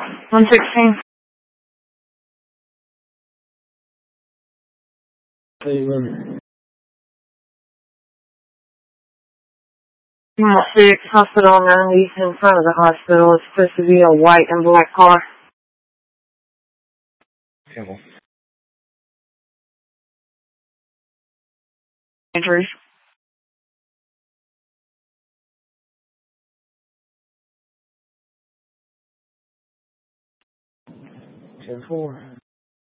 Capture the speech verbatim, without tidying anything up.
one sixteen. Cleveland. Mile six, Hospital ninety, in front of the hospital. It's supposed to be a white and black car. Temple. Injuries. ten four.